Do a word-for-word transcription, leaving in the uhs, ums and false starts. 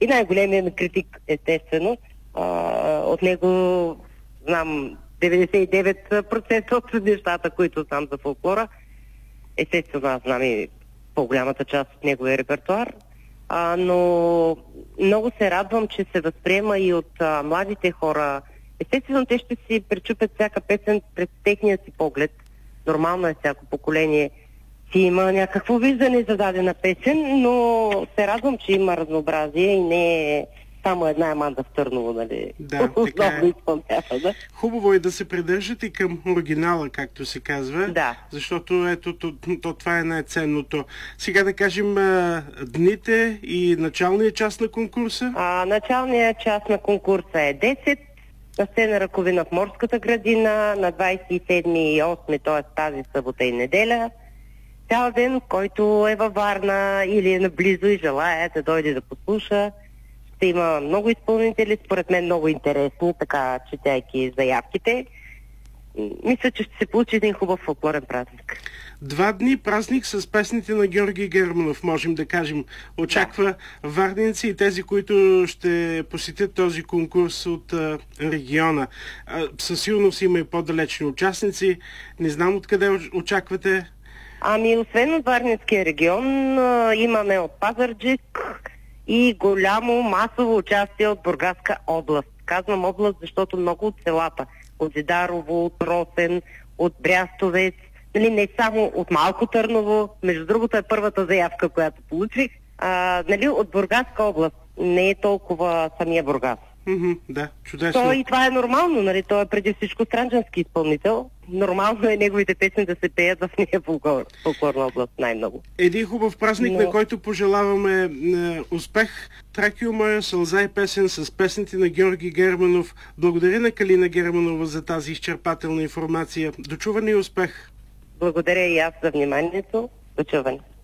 и най-големият ми критик, естествено. А, от него знам деветдесет и девет процента от нещата, които знам за фолклора. Естествено, аз знам и по-голямата част от неговия репертуар. А, но много се радвам, че се възприема и от а, младите хора. Естествено, те ще си пречупят всяка песен пред техния си поглед. Нормално е, всяко поколение си има някакво виждане за дадена песен, но се радвам, че има разнообразие и не е само една Аманда в Търново, нали? Да, така е. Да? Хубаво е да се придържате към оригинала, както се казва, да. Защото ето, то, то, това е най-ценното. Сега да кажем а, дните и началният част на конкурса? А, началният част на конкурса е десет. На сцена Раковина в Морската градина на двадесет и седми и осми, т.е. тази събота и неделя. Цял ден, който е във Варна или е наблизо и желая да дойде да послуша. Ще има много изпълнители, според мен много интересни, така четяйки заявките. Мисля, че ще се получи един хубав фолклорен празник. Два дни празник с песните на Георги Германов, можем да кажем. Очаква да. вардинци и тези, които ще посетят този конкурс от а, региона. А, със сигурност има и по-далечни участници. Не знам откъде очаквате. Ами, освен от Варненския регион, а, имаме от Пазарджик и голямо масово участие от Бургаска област. Казвам област, защото много от селата, от Зидарово, от Росен, от Брястовец, нали, не само от Малко Търново, между другото е първата заявка, която получих, а, нали, от Бургаска област, не е толкова самия Бургас. Mm-hmm, да, чудесно. То и това е нормално, нали, той е преди всичко странджански изпълнител. Нормално е неговите песни да се пеят в нея фолклор, фолклорна област най-много. Един хубав празник, Но... на който пожелаваме е, успех. Тракио моя сълза и песен с песните на Георги Германов. Благодаря на Калина Германова за тази изчерпателна информация. Дочуване и успех! Благодаря и аз за вниманието. Дочуване!